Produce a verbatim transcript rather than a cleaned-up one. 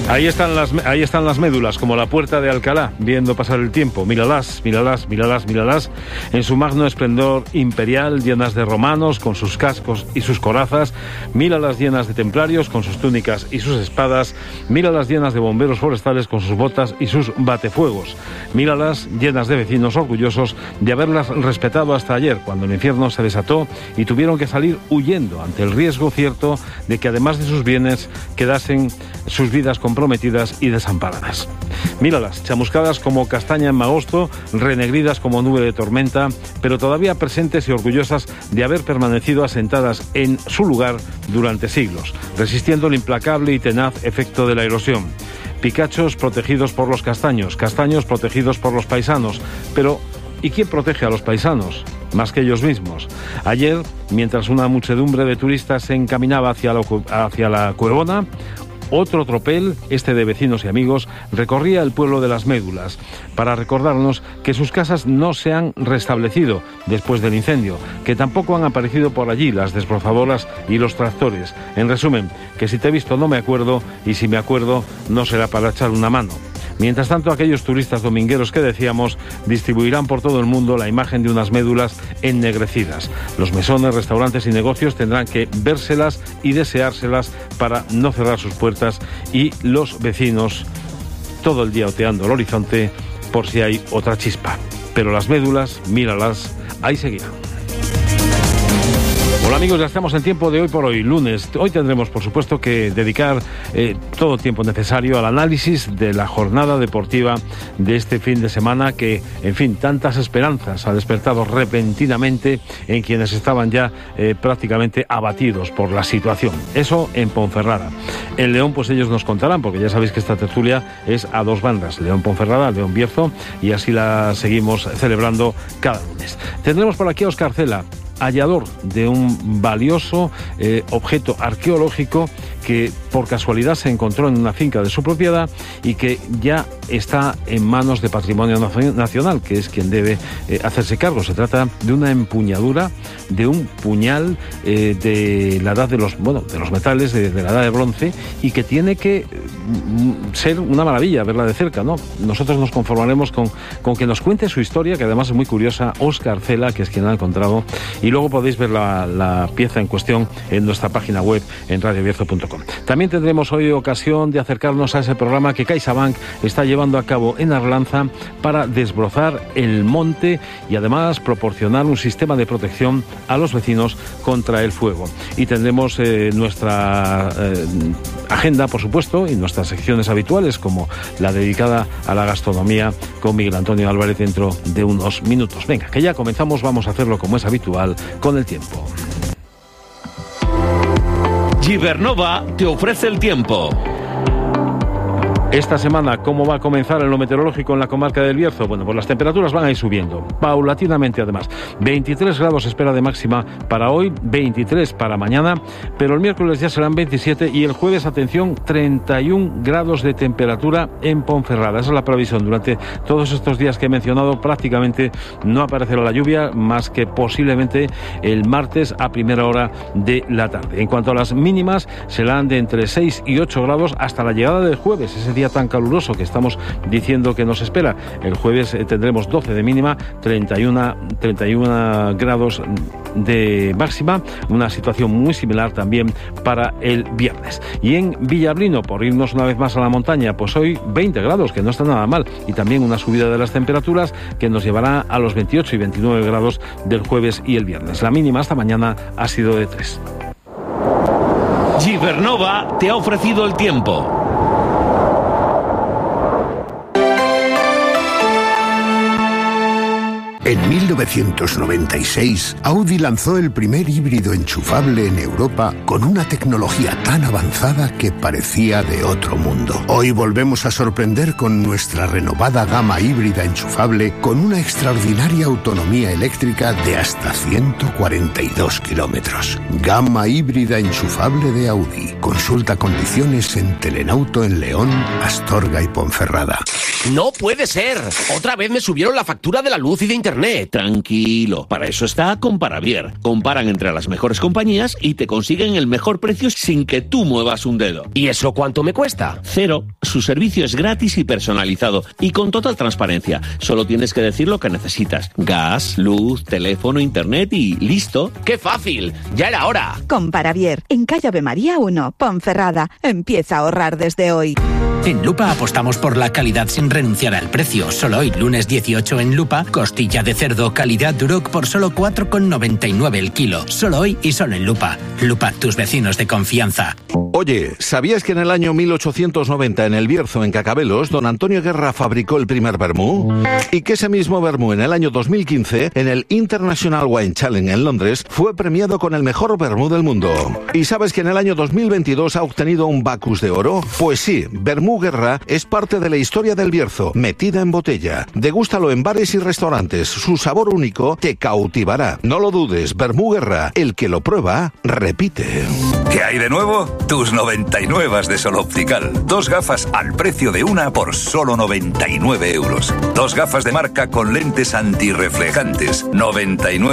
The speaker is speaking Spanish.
Ahí están las ahí están las médulas, como la puerta de Alcalá, viendo pasar el tiempo. Míralas, míralas, míralas, míralas, en su magno esplendor imperial, llenas de romanos con sus cascos y sus corazas. Míralas llenas de templarios con sus túnicas y sus espadas. Míralas llenas de bomberos forestales con sus botas y sus batefuegos. Míralas llenas de vecinos orgullosos de haberlas respetado hasta ayer, cuando el infierno se desató y tuvieron que salir huyendo ante el riesgo cierto de que, además de sus bienes, quedasen sus vidas comprometidas y desamparadas. Míralas, chamuscadas como castaña en magosto, renegridas como nube de tormenta, pero todavía presentes y orgullosas de haber permanecido asentadas en su lugar durante siglos, resistiendo el implacable y tenaz efecto de la erosión. Picachos protegidos por los castaños, castaños protegidos por los paisanos, pero ¿y quién protege a los paisanos? Más que ellos mismos. Ayer, mientras una muchedumbre de turistas se encaminaba hacia la, hacia la Cuevona, otro tropel, este de vecinos y amigos, recorría el pueblo de las Médulas para recordarnos que sus casas no se han restablecido después del incendio, que tampoco han aparecido por allí las desbrozadoras y los tractores. En resumen, que si te he visto no me acuerdo, y si me acuerdo no será para echar una mano. Mientras tanto, aquellos turistas domingueros que decíamos distribuirán por todo el mundo la imagen de unas médulas ennegrecidas. Los mesones, restaurantes y negocios tendrán que vérselas y deseárselas para no cerrar sus puertas, y los vecinos todo el día oteando el horizonte por si hay otra chispa. Pero las médulas, míralas, ahí seguirán. Hola amigos, ya estamos en tiempo de Hoy por Hoy, lunes. Hoy tendremos, por supuesto, que dedicar eh, todo el tiempo necesario al análisis de la jornada deportiva de este fin de semana que, en fin, tantas esperanzas ha despertado repentinamente en quienes estaban ya eh, prácticamente abatidos por la situación. Eso en Ponferrada. En León, pues ellos nos contarán, porque ya sabéis que esta tertulia es a dos bandas, León-Ponferrada, León-Bierzo, y así la seguimos celebrando cada lunes. Tendremos por aquí a Óscar Cela, hallador de un valioso eh, objeto arqueológico que por casualidad se encontró en una finca de su propiedad y que ya está en manos de Patrimonio Nacional, que es quien debe eh, hacerse cargo. Se trata de una empuñadura de un puñal eh, de la edad de los bueno de los metales, de, de la edad de bronce, y que tiene que eh, ser una maravilla verla de cerca, ¿no? Nosotros nos conformaremos con, con que nos cuente su historia, que además es muy curiosa, Óscar Cela, que es quien la ha encontrado, y luego podéis ver la, la pieza en cuestión en nuestra página web en radio bierzo punto com. También tendremos hoy ocasión de acercarnos a ese programa que CaixaBank está llevando a cabo en Arlanza para desbrozar el monte y además proporcionar un sistema de protección a los vecinos contra el fuego. Y tendremos eh, nuestra eh, agenda, por supuesto, y nuestras secciones habituales, como la dedicada a la gastronomía con Miguel Antonio Álvarez dentro de unos minutos. Venga, que ya comenzamos, vamos a hacerlo como es habitual, con el tiempo. Gibernova te ofrece el tiempo. Esta semana, ¿cómo va a comenzar en lo meteorológico en la comarca del Bierzo? Bueno, pues las temperaturas van a ir subiendo, paulatinamente además. veintitrés grados se espera de máxima para hoy, veintitrés para mañana, pero el miércoles ya serán veintisiete y el jueves, atención, treinta y un grados de temperatura en Ponferrada. Esa es la previsión. Durante todos estos días que he mencionado, prácticamente no aparecerá la lluvia, más que posiblemente el martes a primera hora de la tarde. En cuanto a las mínimas, serán de entre seis y ocho grados hasta la llegada del jueves, ese día tan caluroso que estamos diciendo que nos espera. El jueves eh, tendremos doce de mínima, treinta y uno grados de máxima, una situación muy similar también para el viernes. Y en Villablino, por irnos una vez más a la montaña, pues hoy veinte grados, que no está nada mal, y también una subida de las temperaturas que nos llevará a los veintiocho y veintinueve grados del jueves y el viernes. La mínima hasta mañana ha sido de tres. Gibernova te ha ofrecido el tiempo. En mil novecientos noventa y seis, Audi lanzó el primer híbrido enchufable en Europa con una tecnología tan avanzada que parecía de otro mundo. Hoy volvemos a sorprender con nuestra renovada gama híbrida enchufable con una extraordinaria autonomía eléctrica de hasta ciento cuarenta y dos kilómetros. Gama híbrida enchufable de Audi. Consulta condiciones en Telenauto en León, Astorga y Ponferrada. No puede ser. Otra vez me subieron la factura de la luz y de internet. Tranquilo, para eso está Comparavier. Comparan entre las mejores compañías y te consiguen el mejor precio sin que tú muevas un dedo. ¿Y eso cuánto me cuesta? Cero. Su servicio es gratis y personalizado y con total transparencia. Solo tienes que decir lo que necesitas. Gas, luz, teléfono, internet y listo. ¡Qué fácil! ¡Ya era hora! Comparavier, en calle Ave María uno, Ponferrada. Empieza a ahorrar desde hoy. En Lupa apostamos por la calidad sin renunciar al precio. Solo hoy, lunes dieciocho en Lupa, costilla de cerdo calidad Duroc por solo cuatro con noventa y nueve el kilo. Solo hoy y solo en Lupa. Lupa, tus vecinos de confianza. Oye, ¿sabías que en el año mil ochocientos noventa en el Bierzo, en Cacabelos, don Antonio Guerra fabricó el primer vermú? Y que ese mismo vermú en el año dos mil quince, en el International Wine Challenge en Londres, fue premiado con el mejor vermú del mundo. ¿Y sabes que en el año dos mil veintidós ha obtenido un Bacchus de oro? Pues sí, Vermú Guerra es parte de la historia del Bierzo, metida en botella. Degústalo en bares y restaurantes. Su sabor único te cautivará. No lo dudes, Vermú Guerra, el que lo prueba, repite. ¿Qué hay de nuevo? Tus noventa y nueve de Sol Optical. Dos gafas al precio de una por solo noventa y nueve euros. Dos gafas de marca con lentes antirreflejantes. noventa y nueve